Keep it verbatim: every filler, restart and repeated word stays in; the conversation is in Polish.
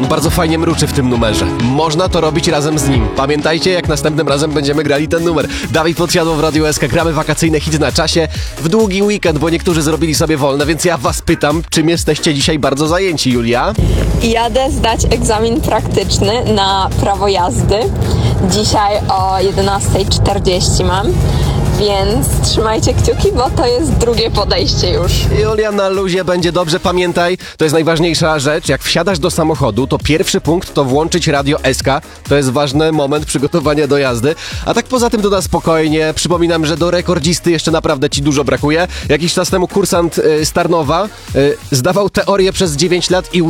On bardzo fajnie mruczy w tym numerze. Można to robić razem z nim. Pamiętajcie, jak następnym razem będziemy grali ten numer. Dawid Podsiadło w Radiu S K. Gramy wakacyjne hity na czasie w długi weekend, bo niektórzy zrobili sobie wolne, więc ja was pytam, czym jesteście dzisiaj bardzo zajęci, Julia? Jadę zdać egzamin praktyczny na prawo jazdy. Dzisiaj o jedenasta czterdzieści mam, więc trzymajcie kciuki, bo to jest drugie podejście już. Julia, na luzie, będzie dobrze. Pamiętaj, to jest najważniejsza rzecz. Jak wsiadasz do samochodu, to pierwszy punkt to włączyć Radio S K. To jest ważny moment przygotowania do jazdy. A tak poza tym to na spokojnie. Przypominam, że do rekordzisty jeszcze naprawdę ci dużo brakuje. Jakiś czas temu kursant y, z Tarnowa y, zdawał teorię przez dziewięć lat i